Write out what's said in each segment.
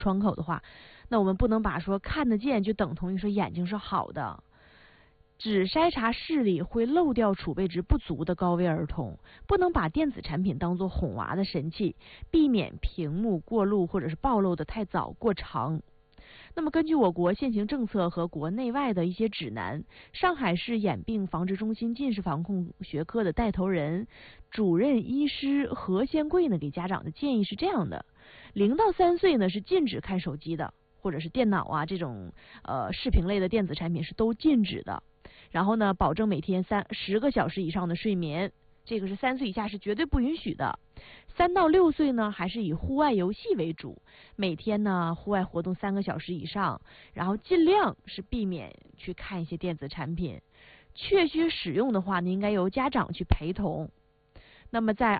窗口的话，那我们不能把说看得见就等同于说眼睛是好的。只筛查视力会漏掉储备值不足的高危儿童，不能把电子产品当作哄娃的神器，避免屏幕过路或者是暴露的太早过长。那么根据我国现行政策和国内外的一些指南，上海市眼病防治中心近视防控学科的带头人、主任医师何先贵呢，给家长的建议是这样的：0到3岁呢是禁止看手机的，或者是电脑啊这种视频类的电子产品是都禁止的。然后呢，保证每天10个小时以上的睡眠，这个是3岁以下是绝对不允许的。3到6岁呢，还是以户外游戏为主，每天呢户外活动3个小时以上，然后尽量是避免去看一些电子产品。确需使用的话呢，应该由家长去陪同。那么在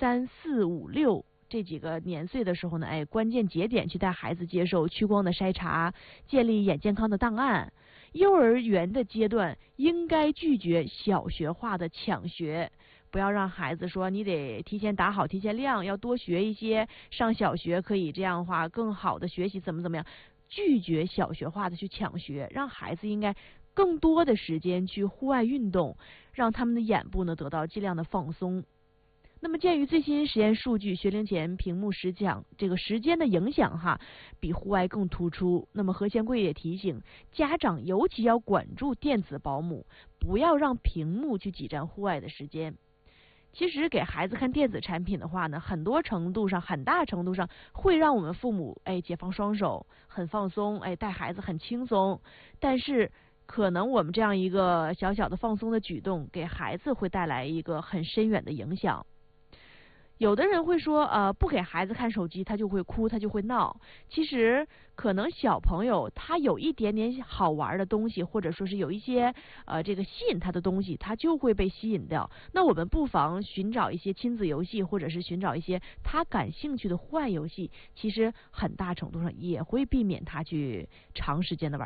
2、3、4、5、6这几个年岁的时候呢，关键节点去带孩子接受屈光的筛查，建立眼健康的档案。幼儿园的阶段应该拒绝小学化的抢学，不要让孩子说你得提前打好提前量，要多学一些，上小学可以这样的话更好的学习怎么样，拒绝小学化的去抢学，让孩子应该更多的时间去户外运动，让他们的眼部呢得到尽量的放松。那么鉴于最新实验数据，学龄前屏幕时间这个时间的影响比户外更突出。那么何先贵也提醒家长，尤其要管住电子保姆，不要让屏幕去挤占户外的时间。其实给孩子看电子产品的话呢，很大程度上会让我们父母解放双手，很放松，带孩子很轻松。但是可能我们这样一个小小的放松的举动，给孩子会带来一个很深远的影响。有的人会说不给孩子看手机他就会哭，他就会闹。其实可能小朋友他有一点点好玩的东西，或者说是有一些这个吸引他的东西，他就会被吸引掉。那我们不妨寻找一些亲子游戏，或者是寻找一些他感兴趣的户外游戏，其实很大程度上也会避免他去长时间的玩